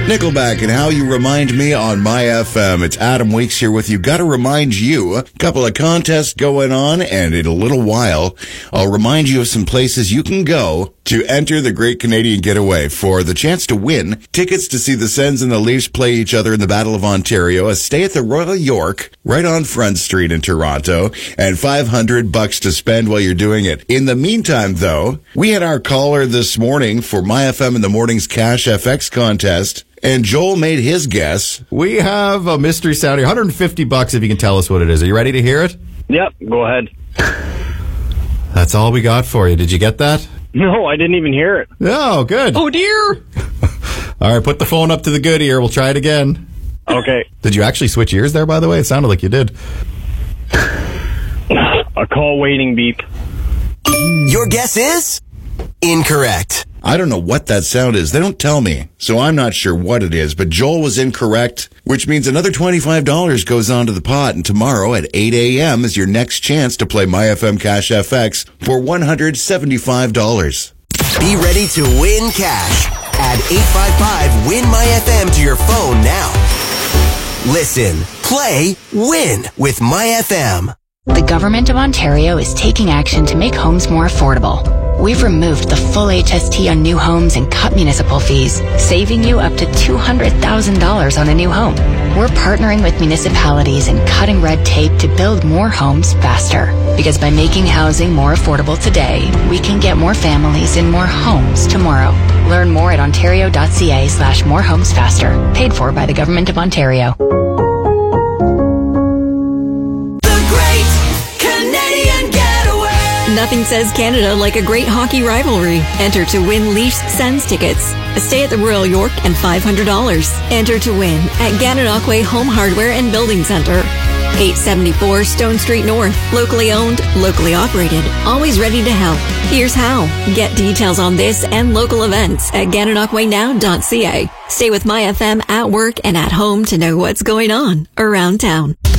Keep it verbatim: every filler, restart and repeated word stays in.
Nickelback and How You Remind Me on My F M. It's Adam Weeks here with you. Got to remind you, a couple of contests going on, and in a little while, I'll remind you of some places you can go to enter the Great Canadian Getaway for the chance to win tickets to see the Sens and the Leafs play each other in the Battle of Ontario, a stay at the Royal York right on Front Street in Toronto, and five hundred bucks to spend while you're doing it. In the meantime, though, we had our caller this morning for My F M in the Morning's Cash F X contest. And Joel made his guess. We have a mystery sound here. one hundred fifty bucks if you can tell us what it is. Are you ready to hear it? Yep, go ahead. That's all we got for you. Did you get that? No, I didn't even hear it. Oh, good. Oh, dear. All right, put the phone up to the good ear. We'll try it again. Okay. Did you actually switch ears there, by the way? It sounded like you did. A call waiting beep. Your guess is incorrect. I don't know what that sound is. They don't tell me, so I'm not sure what it is. But Joel was incorrect, which means another twenty-five dollars goes onto the pot. And tomorrow at eight a.m. is your next chance to play My F M Cash F X for one hundred seventy-five dollars. Be ready to win cash. Add eight five five win My F M to your phone now. Listen, play, win with My F M. The Government of Ontario is taking action to make homes more affordable. We've removed the full H S T on new homes and cut municipal fees, saving you up to two hundred thousand dollars on a new home. We're partnering with municipalities and cutting red tape to build more homes faster. Because by making housing more affordable today, we can get more families in more homes tomorrow. Learn more at ontario.ca slash more homes faster. Paid for by the Government of Ontario. Nothing says Canada like a great hockey rivalry. Enter to win Leafs Sens tickets, a stay at the Royal York, and five hundred dollars. Enter to win at Gananoque Home Hardware and Building Center. eight seventy-four Stone Street North. Locally owned, locally operated. Always ready to help. Here's how. Get details on this and local events at gananoque now dot c a. Stay with My F M at work and at home to know what's going on around town.